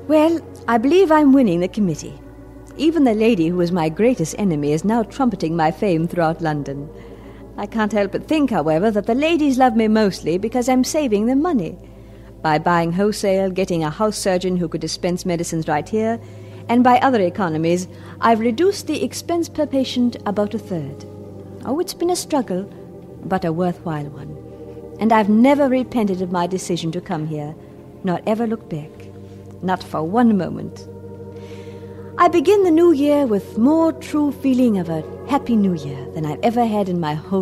Well, I believe I'm winning the committee. Even the lady who was my greatest enemy is now trumpeting my fame throughout London. I can't help but think, however, that the ladies love me mostly because I'm saving them money. By buying wholesale, getting a house surgeon who could dispense medicines right here, and by other economies, I've reduced the expense per patient about a third. Oh, it's been a struggle, but a worthwhile one. And I've never repented of my decision to come here, nor ever looked back. Not for one moment. I begin the new year with more true feeling of a happy new year than I've ever had in my whole